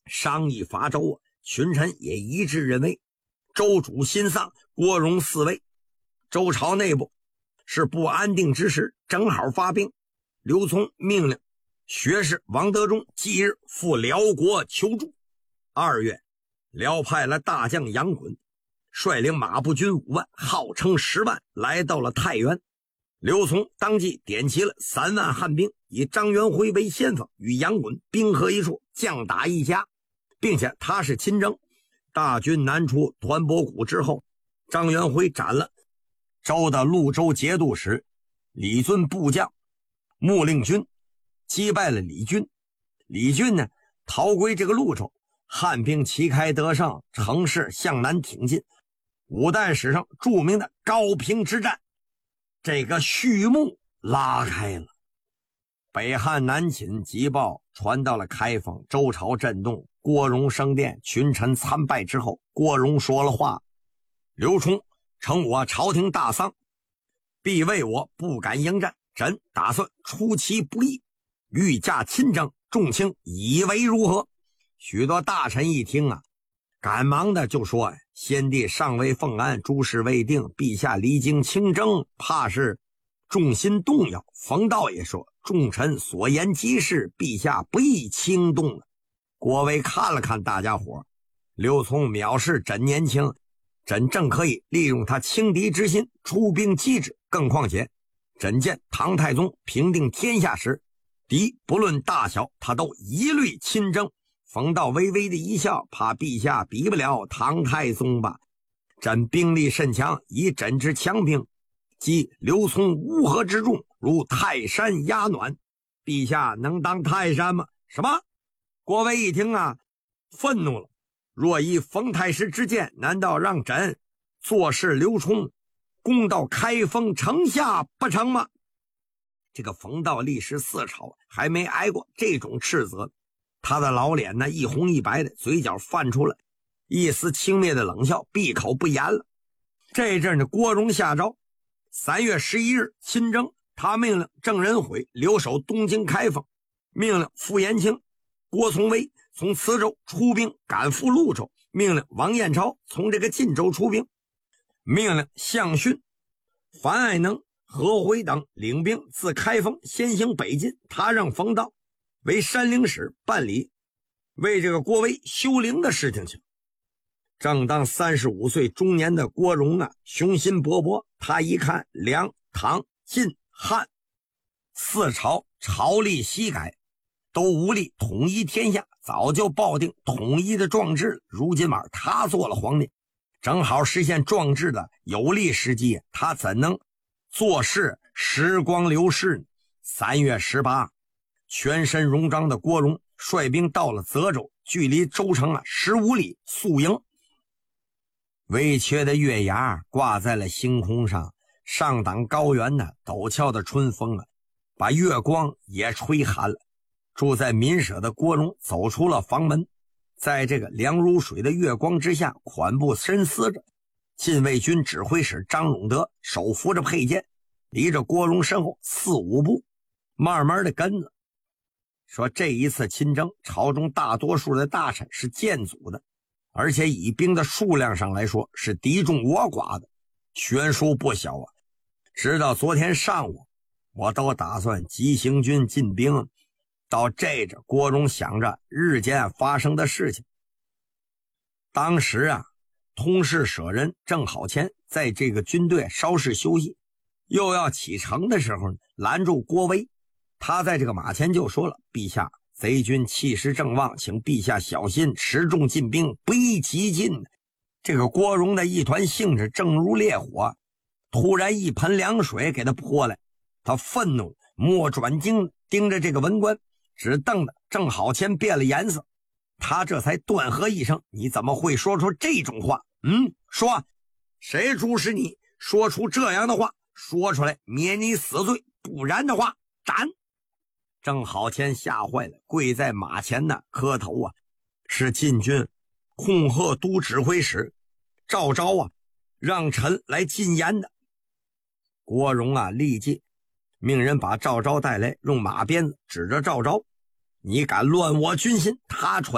商议伐周群臣也一致认为周主心丧，郭荣嗣位。周朝内部是不安定之时，正好发兵。刘琮命令学士王德忠即日赴辽国求助。2月，辽派了大将杨衮，率领马步军5万，号称10万，来到了太原。刘琮当即点齐了3万汉兵，以张元辉为先锋，与杨衮兵合一处，将打一家，并且他是亲征。大军南出团泊谷之后，张元辉斩了周的潞州节度使李遵部将穆令君，击败了李军。李军呢逃归这个潞州，汉兵旗开得胜，乘势向南挺进。五代史上著名的高平之战这个序幕拉开了。北汉南侵急报传到了开封，周朝震动，郭荣升殿，群臣参拜之后，郭荣说了话：刘琮称我朝廷大丧，必为我不敢迎战，朕打算出其不意，欲驾亲征，众卿以为如何？许多大臣一听啊，赶忙的就说：先帝尚未奉安，诸事未定，陛下离京亲征，怕是众心动摇。冯道也说：众臣所言极是，陛下不宜轻动了。郭威看了看大家伙，刘琮藐视朕年轻，朕正可以利用他轻敌之心出兵击之。更况且朕见唐太宗平定天下时，敌不论大小，他都一律亲征。冯道微微的一笑，怕陛下比不了唐太宗吧？朕兵力甚强，以朕之强兵，即刘琮乌合之众，如泰山压暖。陛下能当泰山吗？什么？郭威一听啊，愤怒了。若以冯太师之见，难道让朕坐视刘琮攻到开封城下不成吗？这个冯道历时4朝还没挨过这种斥责，他的老脸呢一红一白的，嘴角泛出了一丝轻蔑的冷笑，闭口不言了。这阵的郭荣下诏，3月11日亲征，他命令郑仁毁留守东京开封，命令傅延清、郭从威从磁州出兵赶赴潞州，命令王彦超从这个晋州出兵，命令项逊、樊爱能、何辉等领兵自开封先行北进。他让冯道为山陵使办理为这个郭威修陵的事情去。正当35岁中年的郭荣啊，雄心勃勃。他一看梁、唐、晋、汉4朝朝历西改，都无力统一天下，早就抱定统一的壮志。如今嘛，他做了皇帝，正好实现壮志的有利时机，他怎能坐视时光流逝呢？3月18，全身戎装的郭荣率兵到了泽州，距离州城15里宿营。微缺的月牙挂在了星空上，上党高原陡峭的春风把月光也吹寒了。住在民舍的郭荣走出了房门，在这个凉如水的月光之下款步深思着。禁卫军指挥使张永德手扶着佩剑，离着郭荣身后4、5步，慢慢的跟着。说这一次亲征，朝中大多数的大臣是建组的，而且以兵的数量上来说是敌众我寡的，悬殊不小啊。直到昨天上午，我都打算急行军进兵。到这着，郭荣想着日间发生的事情。当时啊，通事舍人郑好谦在这个军队稍事休息，又要启程的时候拦住郭威。他在这个马前就说了：陛下，贼军气势正旺，请陛下小心，持重进兵，不宜急进。这个郭荣的一团兴致正如烈火，突然一盆凉水给他泼来，他愤怒莫转睛盯着这个文官，只瞪得郑好谦变了颜色。他这才断喝一声：你怎么会说出这种话？说，谁主使你说出这样的话？说出来免你死罪，不然的话斩。郑好谦吓坏了，跪在马前磕头啊！是禁军控贺都指挥使赵昭啊，让臣来进言的。郭荣啊，立即命人把赵昭带来，用马鞭子指着赵昭：你敢乱我军心！他穿